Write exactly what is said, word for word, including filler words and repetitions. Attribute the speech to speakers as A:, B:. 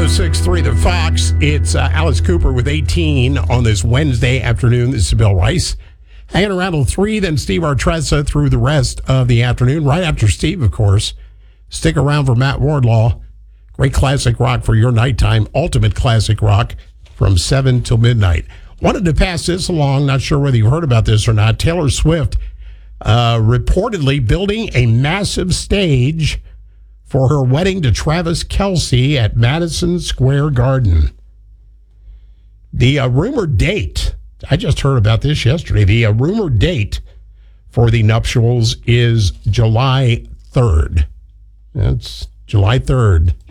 A: six three The Fox. It's uh, Alice Cooper with eighteen on this Wednesday afternoon. This is Bill Rice. Hanging around till three, then Steve Artrezza through the rest of the afternoon. Right after Steve, of course. Stick around for Matt Wardlaw. Great classic rock for your nighttime. Ultimate classic rock from seven till midnight. Wanted to pass this along. Not sure whether you heard about this or not. Taylor Swift uh, reportedly building a massive stage for her wedding to Travis Kelce at Madison Square Garden. The uh, rumored date, I just heard about this yesterday, the uh, rumored date for the nuptials is July third. That's July third.